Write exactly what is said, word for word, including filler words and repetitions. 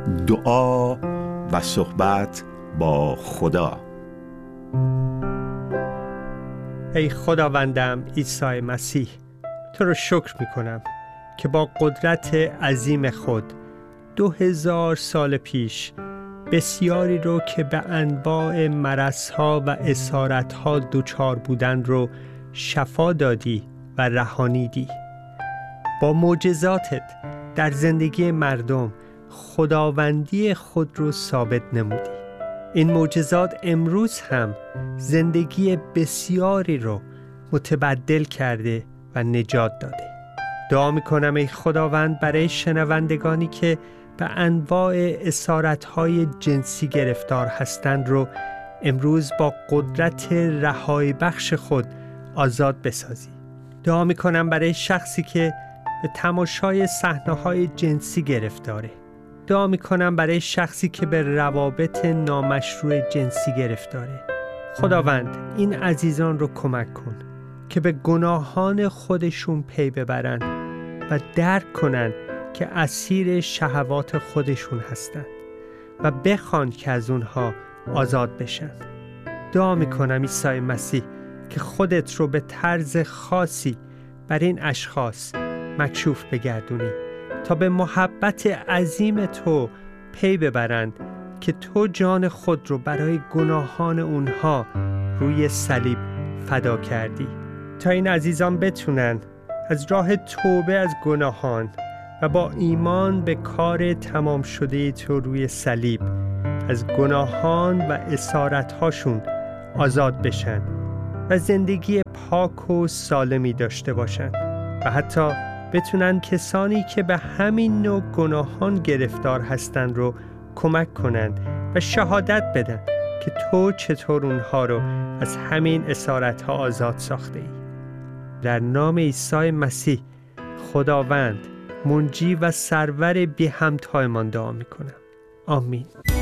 دعا و صحبت با خدا. ای خداوندم عیسی مسیح، تو رو شکر میکنم که با قدرت عظیم خود دو هزار سال پیش بسیاری رو که به انواع مرضها و اسارتها دچار بودن رو شفا دادی و رهانیدی. با معجزاتت در زندگی مردم خداوندی خود رو ثابت نمودی. این معجزات امروز هم زندگی بسیاری رو متبدل کرده و نجات داده. دعا میکنم ای خداوند برای شنوندگانی که به انواع اسارت‌های جنسی گرفتار هستند رو امروز با قدرت رهایی بخش خود آزاد بسازی. دعا میکنم برای شخصی که به تماشای صحنه‌های جنسی گرفتاره. دعا میکنم برای شخصی که به روابط نامشروع جنسی گرفتاره. خداوند این عزیزان رو کمک کن که به گناهان خودشون پی ببرن و درک کنن که اسیر شهوات خودشون هستند و بخوان که از اونها آزاد بشن. دعا میکنم عیسی مسیح که خودت رو به طرز خاصی بر این اشخاص مکشوف بگردونی تا به محبت عظیم تو پی ببرند که تو جان خود رو برای گناهان اونها روی صلیب فدا کردی، تا این عزیزان بتونن از راه توبه از گناهان و با ایمان به کار تمام شده تو روی صلیب از گناهان و اسارت‌هاشون آزاد بشن و زندگی پاک و سالمی داشته باشن و حتی بتونن کسانی که به همین نوع گناهان گرفتار هستن رو کمک کنن و شهادت بدن که تو چطور اونها رو از همین اسارت‌ها آزاد ساخته ای. در نام عیسی مسیح خداوند، منجی و سرور بی همتایمان دعا میکنم. آمین.